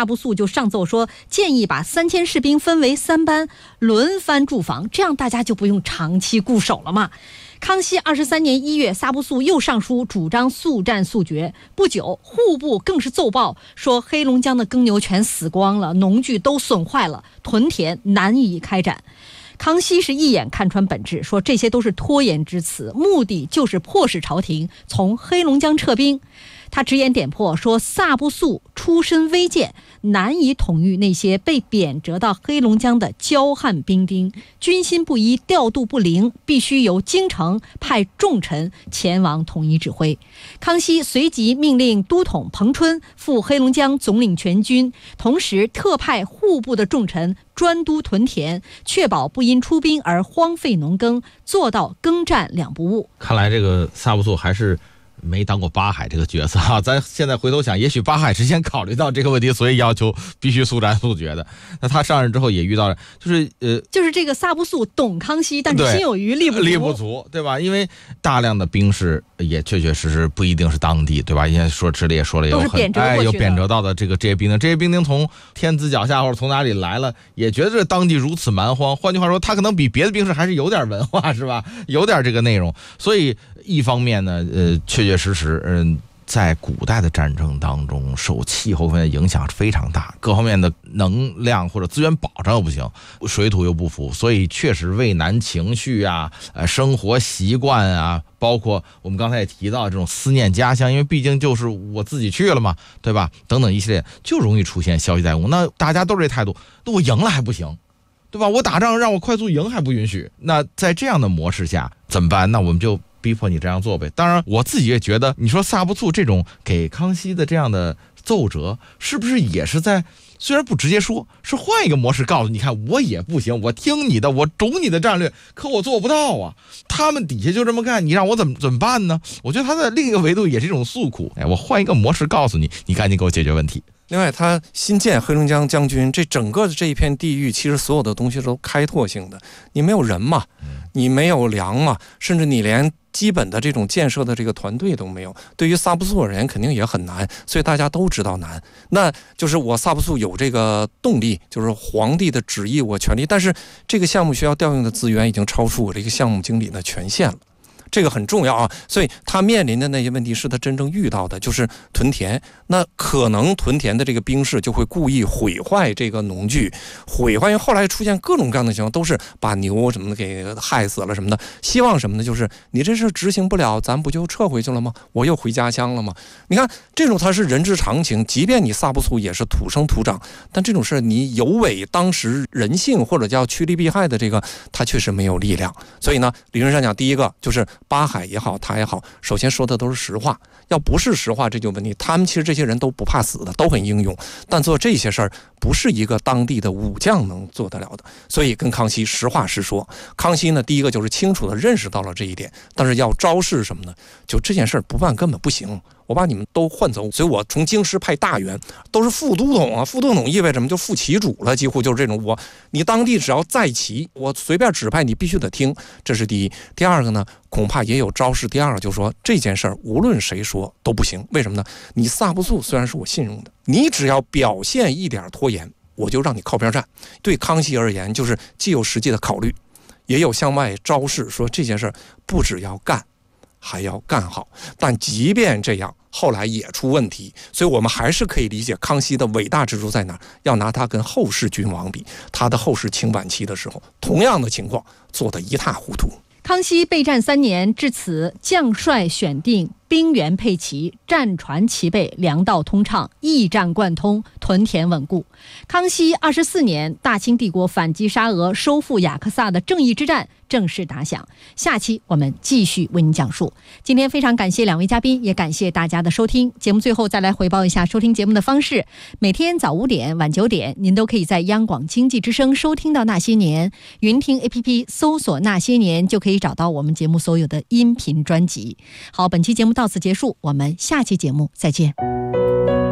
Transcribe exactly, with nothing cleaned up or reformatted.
萨布素就上奏说，建议把三千士兵分为三班，轮番驻防，这样大家就不用长期固守了嘛。康熙二十三年一月，萨布素又上书主张速战速决。不久，户部更是奏报说，黑龙江的耕牛全死光了，农具都损坏了，屯田难以开展。康熙是一眼看穿本质，说这些都是拖延之词，目的就是迫使朝廷从黑龙江撤兵。他直言点破说，萨布素出身微贱，难以统御那些被贬谪到黑龙江的骄悍兵丁，军心不一，调度不灵，必须由京城派重臣前往统一指挥。康熙随即命令都统彭春赴黑龙江总领全军，同时特派户部的重臣专督屯田，确保不因出兵而荒废农耕，做到耕战两不误。 看来这个萨布素还是没当过巴海这个角色啊，咱现在回头想，也许巴海之前考虑到这个问题，所以要求必须速战速决的。那他上任之后也遇到了，就是呃， 就是这个萨布素懂康熙，但是心有余力不足， 力不足，对吧？因为大量的兵士也确确实实不一定是当地，对吧？因为说这里也说了，有很哎有贬谪到的这个这些兵丁，这些兵丁从天子脚下或者从哪里来了，也觉得这当地如此蛮荒。换句话说，他可能比别的兵士还是有点文化，是吧？有点这个内容，所以一方面呢，呃，确确实实，嗯、呃，在古代的战争当中，受气候方面的影响非常大，各方面的能量或者资源保障又不行，水土又不服，所以确实畏难情绪啊，呃，生活习惯啊，包括我们刚才也提到这种思念家乡，因为毕竟就是我自己去了嘛，对吧？等等一系列，就容易出现消极怠工。那大家都是这态度，那我赢了还不行？对吧？我打仗让我快速赢还不允许，那在这样的模式下怎么办？那我们就逼迫你这样做呗。当然我自己也觉得，你说萨布素这种给康熙的这样的奏折，是不是也是在虽然不直接说，是换一个模式告诉你，看我也不行，我听你的，我懂你的战略，可我做不到啊。他们底下就这么干，你让我怎么怎么办呢？我觉得他在另一个维度也是一种诉苦。哎，我换一个模式告诉你，你赶紧给我解决问题。 另外，他新建黑龙江将军，这整个的这一片地域，其实所有的东西都开拓性的。你没有人嘛，你没有粮嘛，甚至你连基本的这种建设的这个团队都没有。对于萨布素而言，肯定也很难，所以大家都知道难。那就是我萨布素有这个动力，就是皇帝的旨意，我全力，但是这个项目需要调用的资源已经超出我这个项目经理的权限了。这个很重要啊，所以他面临的那些问题是他真正遇到的，就是屯田。那可能屯田的这个兵士就会故意毁坏这个农具，毁坏。因为后来出现各种各样的情况，都是把牛什么的给害死了什么的。希望什么呢？就是你这事执行不了，咱不就撤回去了吗？我又回家乡了吗？你看这种他是人之常情，即便你萨布素也是土生土长，但这种事你有违当时人性或者叫趋利避害的这个，他确实没有力量。所以呢，理论上讲，第一个就是巴海也好，他也好，首先说的都是实话。要不是实话，这就问题。他们其实这些人都不怕死的，都很英勇，但做这些事儿不是一个当地的武将能做得了的。所以跟康熙实话实说。康熙呢，第一个就是清楚地认识到了这一点，但是要昭示什么呢？就这件事儿不办根本不行。我把你们都换走，所以我从京师派大员，都是副都统啊。副都统意味着什么？就副旗主了，几乎就是这种。我你当地只要在旗，我随便指派你必须得听，这是第一。第二个呢，恐怕也有昭示。第二个就是说这件事儿无论谁说都不行，为什么呢？你萨布素虽然是我信用的，你只要表现一点拖延，我就让你靠边站。对康熙而言，就是既有实际的考虑，也有向外昭示，说这件事儿不只要干，还要干好。但即便这样，后来也出问题，所以我们还是可以理解康熙的伟大之处在哪儿。要拿他跟后世君王比，他的后世清晚期的时候，同样的情况做得一塌糊涂。 康熙备战三年，至此将帅选定，兵员配齐，战船齐备，粮道通畅，驿站贯通，屯田稳固。康熙二十四年，大清帝国反击沙俄、收复雅克萨的正义之战正式打响。下期我们继续为您讲述。今天非常感谢两位嘉宾，也感谢大家的收听。节目最后再来回报一下收听节目的方式：每天早五点、晚九点，您都可以在央广经济之声收听到《那些年》，云听 A P P 搜索《那些年》就可以找到我们节目所有的音频专辑。好，本期节目到此结束，我们下期节目再见。